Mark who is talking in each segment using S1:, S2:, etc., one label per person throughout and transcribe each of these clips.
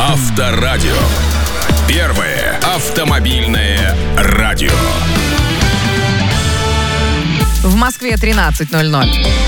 S1: Авторадио. Первое автомобильное радио.
S2: В Москве 13:00.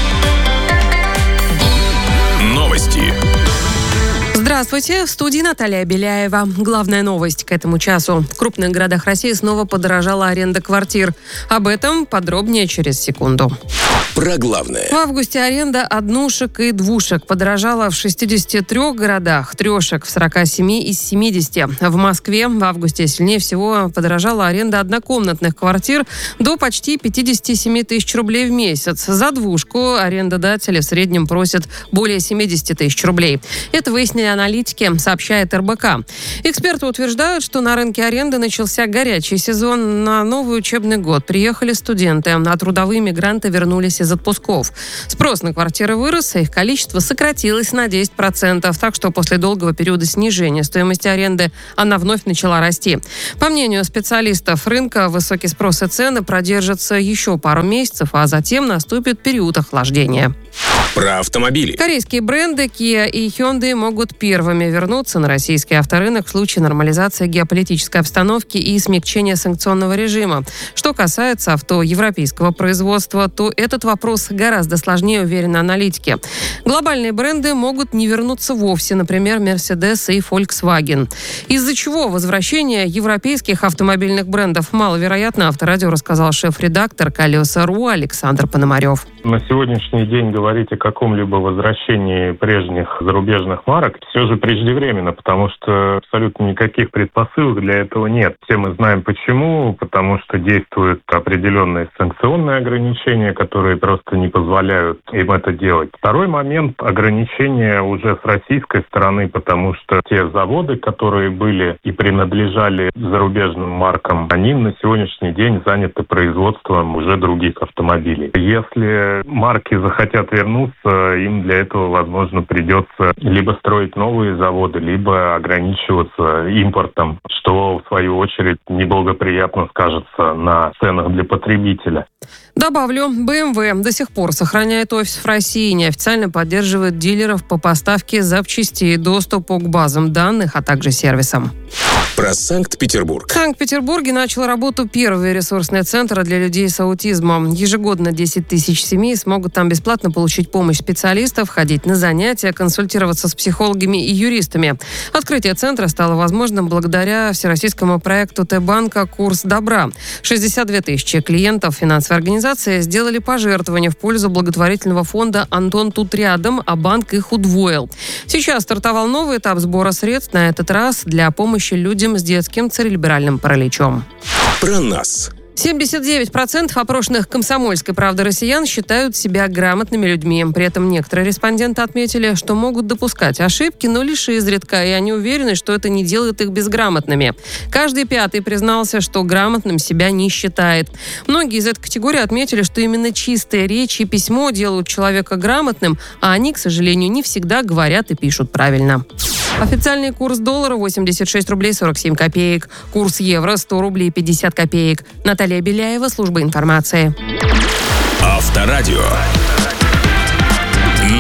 S1: Новости.
S3: Здравствуйте, в студии Наталья Беляева. Главная новость к этому часу. В крупных городах России снова подорожала аренда квартир. Об этом подробнее через секунду.
S1: Про главное.
S3: В августе аренда однушек и двушек подорожала в 63 городах, трешек в 47 из 70. В Москве в августе сильнее всего подорожала аренда однокомнатных квартир до почти 57 тысяч рублей в месяц. За двушку арендодатели в среднем просят более 70 тысяч рублей. Это выяснили аналитики, сообщает РБК. Эксперты утверждают, что на рынке аренды начался горячий сезон. На новый учебный год приехали студенты, а трудовые мигранты вернулись из отпусков. Спрос на квартиры вырос, а их количество сократилось на 10%, так что после долгого периода снижения стоимости аренды она вновь начала расти. По мнению специалистов рынка, высокий спрос и цены продержатся еще пару месяцев, а затем наступит период охлаждения.
S1: Про автомобили.
S3: Корейские бренды Kia и Hyundai могут первыми вернуться на российский авторынок в случае нормализации геополитической обстановки и смягчения санкционного режима. Что касается авто европейского производства, то этот вопрос гораздо сложнее, уверены аналитики. Глобальные бренды могут не вернуться вовсе, например, Mercedes и Volkswagen. Из-за чего возвращение европейских автомобильных брендов маловероятно, Авторадио рассказал шеф-редактор Колеса.ру Александр Пономарев.
S4: На сегодняшний день говорить о каком-либо возвращении прежних зарубежных марок все же преждевременно, потому что абсолютно никаких предпосылок для этого нет. Все мы знаем почему, потому что действуют определенные санкционные ограничения, которые просто не позволяют им это делать. Второй момент — ограничения уже с российской стороны, потому что те заводы, которые были и принадлежали зарубежным маркам, они на сегодняшний день заняты производством уже других автомобилей. Если марки захотят вернуться, им для этого, возможно, придется либо строить новые заводы, либо ограничиваться импортом, что, в свою очередь, неблагоприятно скажется на ценах для потребителя.
S3: Добавлю, BMW до сих пор сохраняет офис в России и неофициально поддерживает дилеров по поставке запчастей, доступу к базам данных, а также сервисам.
S1: Про Санкт-Петербург.
S3: В Санкт-Петербурге начал работу первый ресурсный центр для людей с аутизмом. Ежегодно 10 тысяч семей смогут там бесплатно получить помощь специалистов, ходить на занятия, консультироваться с психологами и юристами. Открытие центра стало возможным благодаря всероссийскому проекту Т-банка «Курс добра». 62 тысячи клиентов финансовой организации сделали пожертвования в пользу благотворительного фонда «Антон тут рядом», а банк их удвоил. Сейчас стартовал новый этап сбора средств, на этот раз для помощи людям с детским церебральным параличом.
S1: Про нас.
S3: 79% опрошенных «Комсомольской правды» россиян считают себя грамотными людьми. При этом некоторые респонденты отметили, что могут допускать ошибки, но лишь изредка, и они уверены, что это не делает их безграмотными. Каждый пятый признался, что грамотным себя не считает. Многие из этой категории отметили, что именно чистая речь и письмо делают человека грамотным, а они, к сожалению, не всегда говорят и пишут правильно. Официальный курс доллара 86 рублей 47 копеек. Курс евро 100 рублей 50 копеек. Наталья Беляева, служба информации.
S1: Авторадио.